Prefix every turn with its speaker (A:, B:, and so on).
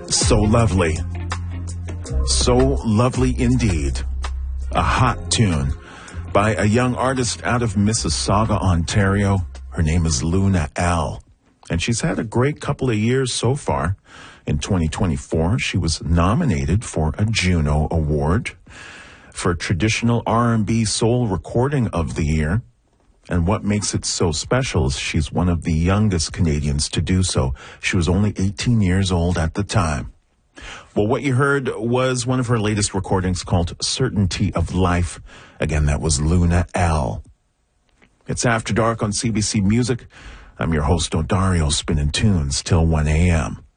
A: So lovely. So lovely indeed. A hot tune by a young artist out of Mississauga, Ontario. Her name is Luna L. And she's had a great couple of years so far. In 2024, she was nominated for a Juno Award for Traditional R&B Soul Recording of the Year. And what makes it so special is she's one of the youngest Canadians to do so. She was only 18 years old at the time. Well, what you heard was one of her latest recordings called Certainty of Life. Again, that was Luna L. It's After Dark on CBC Music. I'm your host, Odario, spinning tunes till 1 a.m.